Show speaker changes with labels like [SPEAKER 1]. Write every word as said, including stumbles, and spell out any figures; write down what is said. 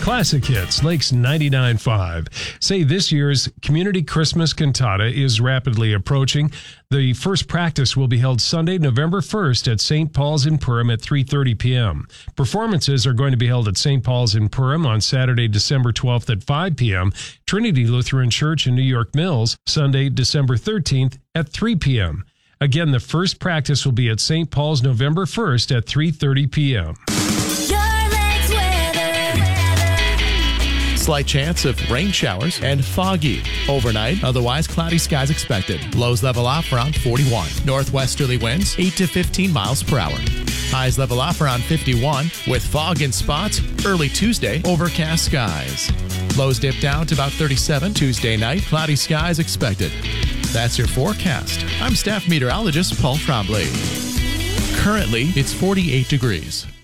[SPEAKER 1] Classic Hits, Lakes ninety-nine point five. Say this year's Community Christmas Cantata is rapidly approaching. The first practice will be held Sunday, November first at Saint Paul's in Purim at three thirty p.m. Performances are going to be held at Saint Paul's in Purim on Saturday, December twelfth at five p.m., Trinity Lutheran Church in New York Mills, Sunday, December thirteenth at three p.m. Again, the first practice will be at Saint Paul's November first at three thirty p.m.
[SPEAKER 2] Slight chance of rain showers and foggy. Overnight, otherwise cloudy skies expected. Lows level off around forty-one. Northwesterly winds eight to fifteen miles per hour. Highs level off around fifty-one with fog in spots. Early Tuesday, overcast skies. Lows dip down to about thirty-seven. Tuesday night, cloudy skies expected. That's your forecast. I'm staff meteorologist Paul Trombley. Currently, it's forty-eight degrees.